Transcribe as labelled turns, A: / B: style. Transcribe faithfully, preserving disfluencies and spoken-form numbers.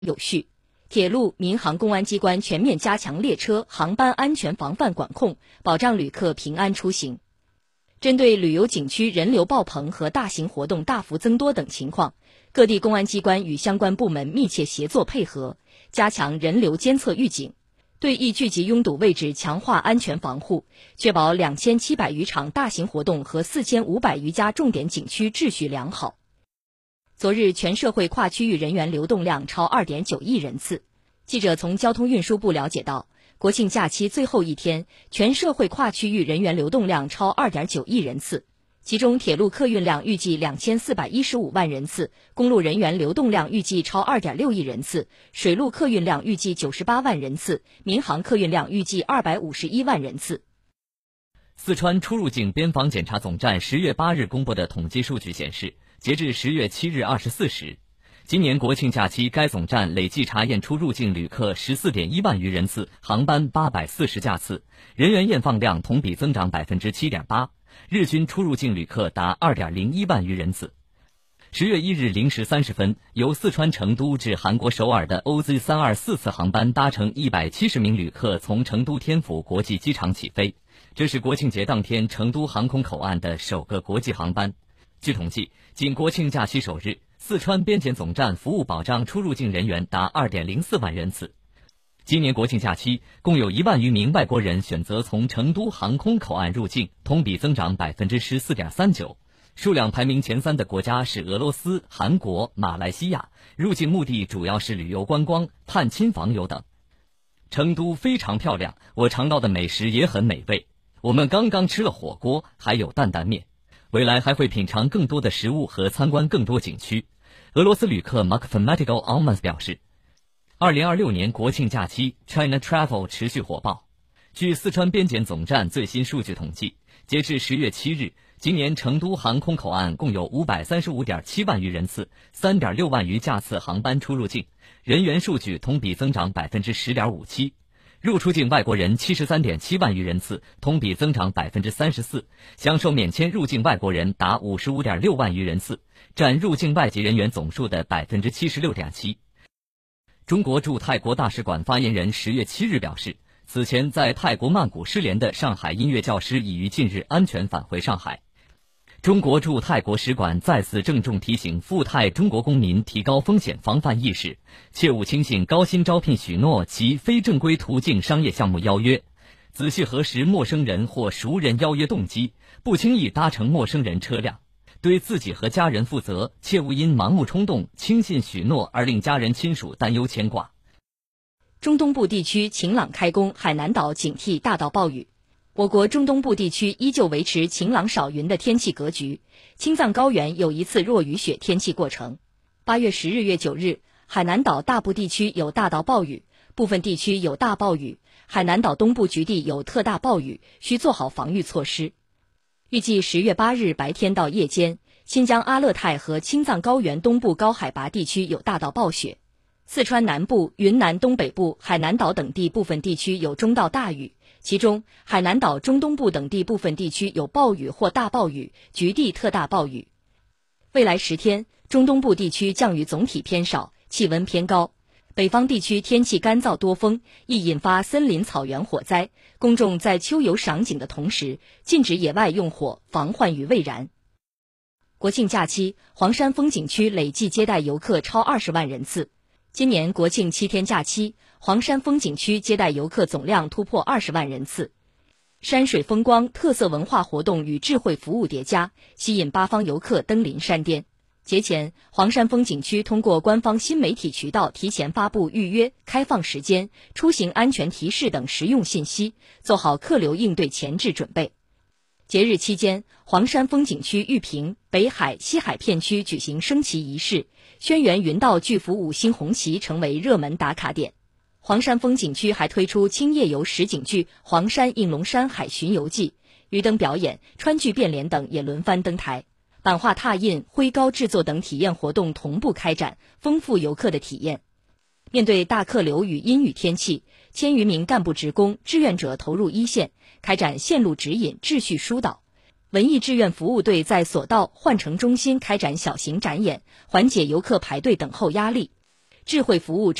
A: 有序。铁路、民航公安机关全面加强列车、航班安全防范管控，保障旅客平安出行。针对旅游景区人流爆棚和大型活动大幅增多等情况，各地公安机关与相关部门密切协作配合，加强人流监测预警，对易聚集拥堵位置强化安全防护，确保两千七百余场大型活动和四千五百余家重点景区秩序良好。昨日全社会跨区域人员流动量超 二点九亿人次。记者从交通运输部了解到，国庆假期最后一天，全社会跨区域人员流动量超 二点九亿人次，其中铁路客运量预计两千四百一十五万人次，公路人员流动量预计超 二点六亿人次，水路客运量预计九十八万人次，民航客运量预计二百五十一万人次。
B: 四川出入境边防检查总站十月八日公布的统计数据显示，截至十月七日二十四时，今年国庆假期该总站累计查验出入境旅客 十四点一万余人次，航班八百四十架次，人员验放量同比增长 百分之七点八， 日均出入境旅客达 二点零一万余人次。十月一日零时三十分，由四川成都至韩国首尔的 O Z 三二四 次航班搭乘一百七十名旅客从成都天府国际机场起飞，这是国庆节当天成都航空口岸的首个国际航班。据统计，仅国庆假期首日，四川边检总站服务保障出入境人员达 二点零四万人次。今年国庆假期，共有一万余名外国人选择从成都航空口岸入境，同比增长 百分之十四点三九。数量排名前三的国家是俄罗斯、韩国、马来西亚，入境目的主要是旅游观光、探亲访友等。成都非常漂亮，我尝到的美食也很美味。我们刚刚吃了火锅，还有担担面。未来还会品尝更多的食物和参观更多景区。俄罗斯旅客 Makhmatigo Almaz 表示，二零二六年国庆假期 China Travel 持续火爆。据四川边检总站最新数据统计，截至十月七日，今年成都航空口岸共有 五百三十五点七万余人次， 三点六万余架次航班出入境，人员数据同比增长 百分之十点五七。入出境外国人 七十三点七万余人次，同比增长 百分之三十四， 享受免签入境外国人达 五十五点六万余人次，占入境外籍人员总数的 百分之七十六点七。 中国驻泰国大使馆发言人十月七日表示，此前在泰国曼谷失联的上海音乐教师已于近日安全返回上海。中国驻泰国使馆再次郑重提醒赴泰中国公民提高风险防范意识，切勿轻信高薪招聘许诺及非正规途径商业项目邀约，仔细核实陌生人或熟人邀约动机，不轻易搭乘陌生人车辆，对自己和家人负责，切勿因盲目冲动、轻信许诺而令家人亲属担忧牵挂。
A: 中东部地区晴朗开工，海南岛警惕大到暴雨。我国中东部地区依旧维持晴朗少云的天气格局，青藏高原有一次弱雨雪天气过程。八月十日、月九日，海南岛大部地区有大到暴雨，部分地区有大暴雨，海南岛东部局地有特大暴雨，需做好防御措施。预计十月八日白天到夜间，新疆阿勒泰和青藏高原东部高海拔地区有大到暴雪，四川南部、云南东北部、海南岛等地部分地区有中到大雨，其中海南岛中东部等地部分地区有暴雨或大暴雨，局地特大暴雨。未来十天，中东部地区降雨总体偏少，气温偏高。北方地区天气干燥多风，易引发森林草原火灾，公众在秋游赏景的同时，禁止野外用火，防患于未然。国庆假期，黄山风景区累计接待游客超二十万人次。今年国庆七天假期，黄山风景区接待游客总量突破二十万人次。山水风光、特色文化活动与智慧服务叠加，吸引八方游客登临山巅。节前，黄山风景区通过官方新媒体渠道提前发布预约、开放时间、出行安全提示等实用信息，做好客流应对前置准备。节日期间，黄山风景区玉屏、北海、西海片区举行升旗仪式，轩辕云道巨幅五星红旗成为热门打卡点。黄山风景区还推出轻夜游实景剧《黄山应龙山海巡游记》，鱼灯表演、川剧变脸等也轮番登台，版画拓印、徽膏制作等体验活动同步开展，丰富游客的体验。面对大客流与阴雨天气，千余名干部职工、志愿者投入一线，开展线路指引、秩序疏导。文艺志愿服务队在索道、换乘中心开展小型展演，缓解游客排队等候压力。 智慧服务